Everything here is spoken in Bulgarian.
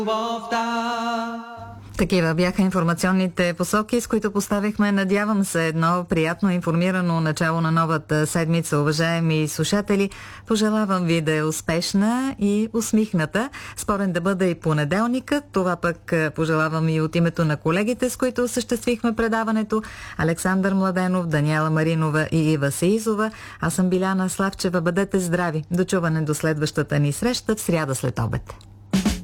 Такива бяха информационните посоки, с които поставихме, надявам се, едно приятно информирано начало на новата седмица, уважаеми слушатели. Пожелавам ви да е успешна и усмихната. Спорен да бъде и понеделникът. Това пък пожелавам и от името на колегите, с които осъществихме предаването. Александър Младенов, Даниела Маринова и Ива Сеизова. Аз съм Биляна Славчева. Бъдете здрави. До чуване до следващата ни среща в сряда след обед.